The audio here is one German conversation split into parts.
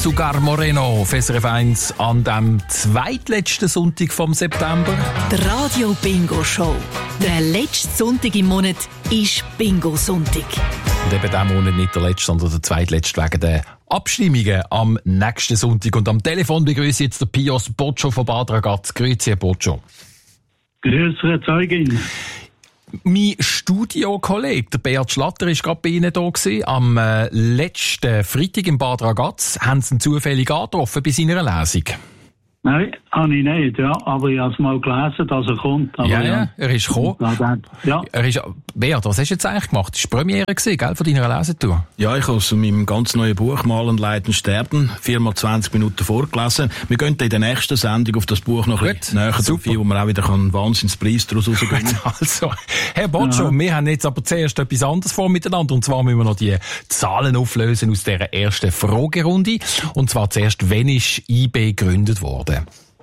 Azúcar Moreno auf SRF 1 an dem zweitletzten Sonntag vom September. Die Radio Bingo Show. Der letzte Sonntag im Monat ist Bingo-Sonntag. Und eben diesen Monat nicht der letzte, sondern der zweitletzte wegen der Abstimmungen am nächsten Sonntag. Und am Telefon begrüße ich jetzt den Pius Boccio von Bad Ragaz. Grüezi, Herr Boccio. Grüße, Zeugin. Mein Studiokollege, der Beat Schlatter, war gerade bei Ihnen da gewesen. Am letzten Freitag im Bad Ragaz haben Sie ihn zufällig angetroffen bei seiner Lesung. Nein, habe ich nicht, ja. Aber ich habe es mal gelesen, dass er kommt. Aber ja, er ist gekommen. Ja. Beat, was hast du jetzt eigentlich gemacht? Das war die Premiere gewesen, gell, von deiner Lesetour? Ja, ich habe aus meinem ganz neuen Buch «Malen, Leiden, Sterben» 4x 20 Minuten vorgelesen. Wir gehen in der nächsten Sendung auf das Buch noch ein bisschen näher drauf ein, wo man auch wieder einen Wahnsinnspreis daraus rausgehen. Also, Herr Boccio, wir haben jetzt aber zuerst etwas anderes vor miteinander. Und zwar müssen wir noch die Zahlen auflösen aus dieser ersten Fragerunde. Und zwar zuerst, wann ist IB gegründet worden?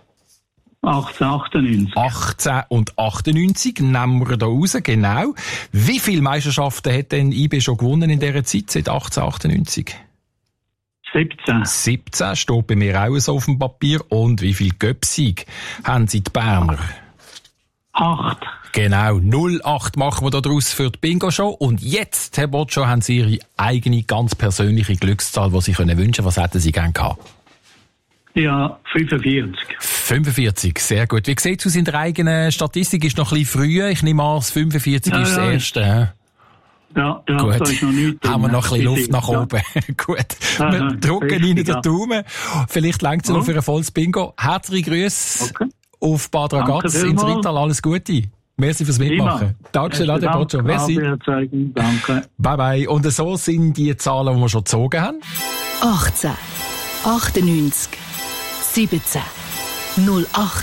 1898. 1898 nehmen wir da raus, genau. Wie viele Meisterschaften hat denn IB schon gewonnen in dieser Zeit, seit 1898? 17. 17 steht bei mir auch so auf dem Papier. Und wie viele Göpsieg haben sie die Berner? 8. Genau, 08 machen wir da draus für die Bingo-Show. Und jetzt, Herr Boccio, haben Sie Ihre eigene, ganz persönliche Glückszahl, die Sie wünschen können. Was hätten Sie gerne gehabt? Ja, 45. 45, sehr gut. Wie sieht es aus in der eigenen Statistik? Ist noch ein bisschen früh. Ich nehme an, das 45 ist das erste. Ja, gut. Da ist noch nichts. Haben wir noch ein bisschen Luft nach oben. Gut. Wir drücken Ihnen den Daumen. Vielleicht reicht es noch für ein volles Bingo. Herzliche Grüße auf Bad Ragaz ins Rittal. Alles Gute. Merci fürs Mitmachen. Dankeschön, Herr Boccio. Merci. Danke. Bye bye. Und so sind die Zahlen, die wir schon gezogen haben. 18, 98, 17, 08,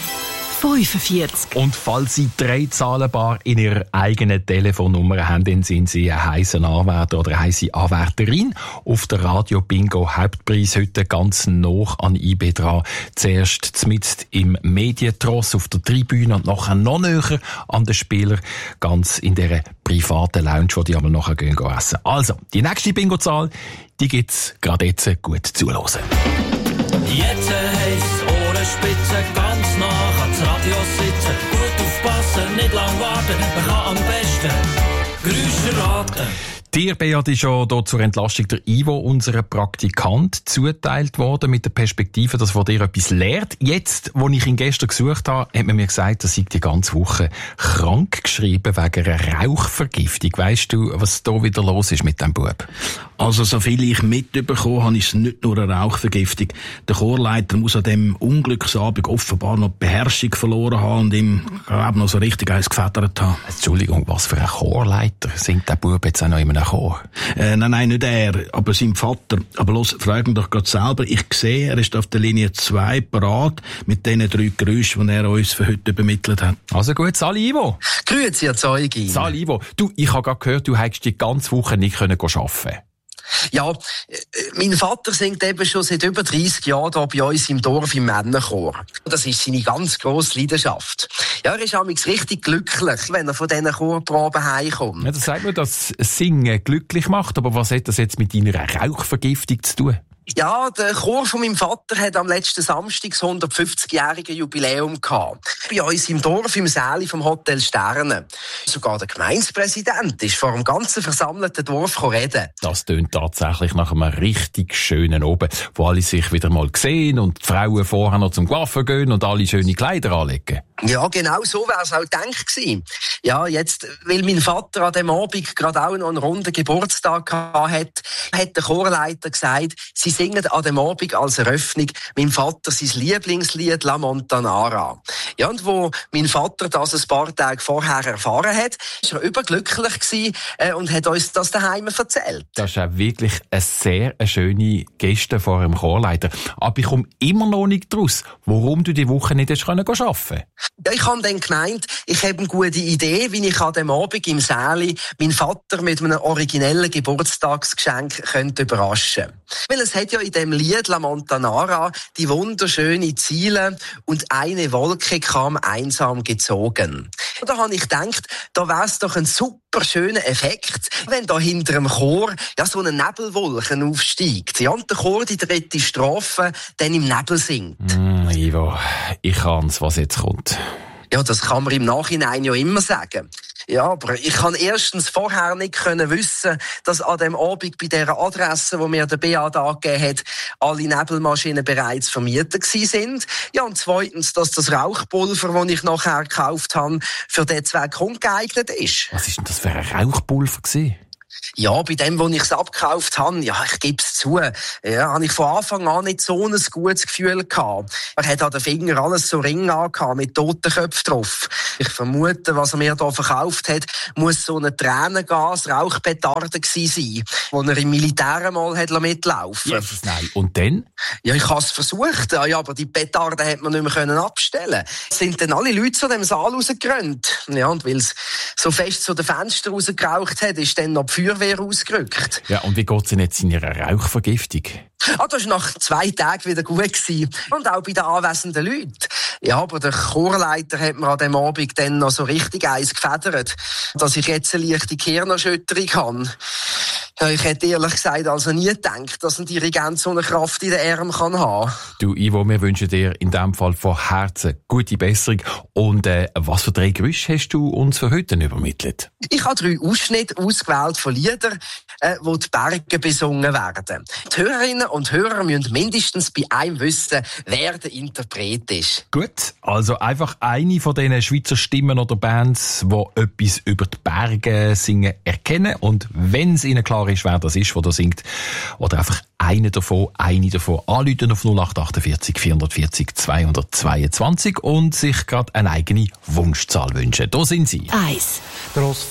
45. Und falls Sie 3 Zahlenbar in Ihrer eigenen Telefonnummer haben, dann sind Sie ein heißer Anwärter oder eine heisse Anwärterin. Auf der Radio Bingo Hauptpreis heute ganz nah an IB dran. Zuerst mitten im Medientross auf der Tribüne und nachher noch näher an den Spieler, ganz in dieser privaten Lounge, wo die aber nachher gehen essen. Also, die nächste Bingo-Zahl, die gibt's gerade jetzt gut zuhören. Jetzt heisst Ohrenspitze, ganz nah ans Radio sitzen. Gut aufpassen, nicht lang warten, man kann am besten Geräusche raten. Dir, Beat, ist ja hier zur Entlastung der Ivo, unser Praktikant, zuteilt worden mit der Perspektive, dass er dir etwas lehrt. Jetzt, wo ich ihn gestern gesucht habe, hat man mir gesagt, er sei die ganze Woche krank geschrieben wegen einer Rauchvergiftung. Weisst du, was da wieder los ist mit dem Bub? Also, so viel ich mitbekommen habe, ist es nicht nur eine Rauchvergiftung. Der Chorleiter muss an dem Unglücksabend offenbar noch die Beherrschung verloren haben und ihm, glaube noch so richtig eins gefedert haben. Entschuldigung, was für ein Chorleiter? Singt der Bub jetzt auch noch in einem Chor? Nein, nicht er, aber sein Vater. Aber los, frag ihn doch gerade selber. Ich sehe, er ist auf der Linie 2 parat mit diesen 3 Geräuschen, die er uns für heute übermittelt hat. Also gut, Sali Ivo. Grüezi, Herr Zeugin. Sali Ivo. Du, ich habe gerade gehört, du hättest die ganze Woche nicht arbeiten können. Ja, mein Vater singt eben schon seit über 30 Jahren hier bei uns im Dorf im Männerchor. Das ist seine ganz grosse Leidenschaft. Ja, er ist amigs richtig glücklich, wenn er von diesen Chorproben heimkommt. Ja, das sagt man, dass Singen glücklich macht, aber was hat das jetzt mit deiner Rauchvergiftung zu tun? Ja, der Chor von meinem Vater hat am letzten Samstag das 150-jährige Jubiläum gehabt. Bei uns im Dorf, im Säli vom Hotel Sterne. Sogar der Gemeindepräsident ist vor dem ganzen versammelten Dorf reden. Das tönt tatsächlich nach einem richtig schönen Oben, wo alle sich wieder mal sehen und die Frauen vorher noch zum Coiffeur gehen und alle schöne Kleider anlegen. Ja, genau so wäre es auch gedacht gewesen. Ja, jetzt, weil mein Vater an dem Abend gerade auch noch einen runden Geburtstag hat der Chorleiter gesagt, sie singen an dem Abend als Eröffnung meinem Vater sein Lieblingslied La Montanara. Ja, und wo mein Vater das ein paar Tage vorher erfahren hat, ist er überglücklich gewesen und hat uns das daheim erzählt. Das ist auch wirklich eine sehr schöne Geste vor dem Chorleiter. Aber ich komme immer noch nicht draus, warum du die Woche nicht arbeiten konntest. Ja, ich habe dann gemeint, ich habe eine gute Idee, wie ich an dem Abend im Säli meinen Vater mit einem originellen Geburtstagsgeschenk könnte überraschen. Weil es hat ja in dem Lied La Montanara die wunderschöne Ziele und eine Wolke kam einsam gezogen. Und da habe ich gedacht, da wäre es doch ein super super schöner Effekt, wenn da hinter dem Chor ja so eine Nebelwolke aufsteigt. Ja, und der Chor die dritte Strophe dann im Nebel singt. Ivo, ich ahn's, was jetzt kommt. Ja, das kann man im Nachhinein ja immer sagen. Ja, aber ich kann erstens vorher nicht wissen, dass an dem Abend bei dieser Adresse, die mir der Beat angegeben hat, alle Nebelmaschinen bereits vermietet sind. Ja, und zweitens, dass das Rauchpulver, das ich nachher gekauft habe, für diesen Zweck ungeeignet ist. Was ist denn das für ein Rauchpulver gewesen? Ja, bei dem, wo ich es abgekauft habe, ja, ich gebe es zu, ja, habe ich von Anfang an nicht so ein gutes Gefühl gehabt. Er hat an den Fingern alles so Ringe angehabt, mit Totenköpfen drauf. Ich vermute, was er mir da verkauft hat, muss so eine Tränengas-Rauchpetarde gewesen sein, die er im Militär mal hat mitlaufen lassen. Jesus, nein. Und dann? Ja, ich habe es versucht, ja, aber die Petarde hat man nicht mehr abstellen. Es sind dann alle Leute zu dem Saal rausgerannt. Ja, und weil es so fest zu den Fenstern rausgeraucht hat, ist dann noch die Feuerwehr ausgerückt. Ja, und wie geht's denn jetzt in Ihrer Rauchvergiftung? Das war nach 2 Tagen wieder gut gewesen. Und auch bei den anwesenden Leuten. Ja, aber der Chorleiter hat mir an dem Abend dann noch so richtig eins gefedert, dass ich jetzt eine leichte Gehirnerschütterung habe. Ja, ich hätte ehrlich gesagt also nie gedacht, dass ein Dirigent so eine Kraft in den Armen kann haben. Du, Ivo, wir wünschen dir in diesem Fall von Herzen gute Besserung. Und was für 3 Gerüche hast du uns für heute übermittelt? Ich habe 3 Ausschnitte ausgewählt von Liedern, wo die Berge besungen werden. Die Hörerinnen und Hörer müssen mindestens bei einem wissen, wer der Interpret ist. Gut, also einfach eine von diesen Schweizer Stimmen oder Bands, die etwas über die Berge singen, erkennen. Und wenn es ihnen klar ist, wer das ist, der da singt, oder einfach eine davon anrufen auf 0848 440 222 und sich gerade eine eigene Wunschzahl wünschen. Da sind sie. 1.